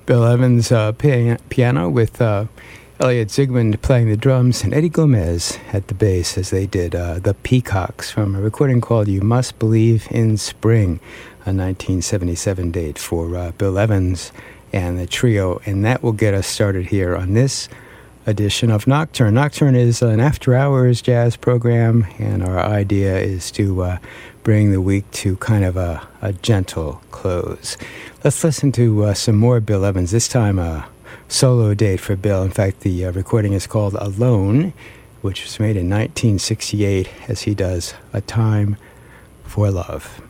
Bill Evans piano with Elliot Zygmunt playing the drums and Eddie Gomez at the bass as they did The Peacocks from a recording called You Must Believe in Spring, a 1977 date for Bill Evans and the trio. And that will get us started here on this edition of Nocturne. Nocturne is an after-hours jazz program, and our idea is to bring the week to kind of a gentle close. Let's listen to some more Bill Evans, this time a solo date for Bill. In fact, the recording is called Alone, which was made in 1968 as he does A Time for Love.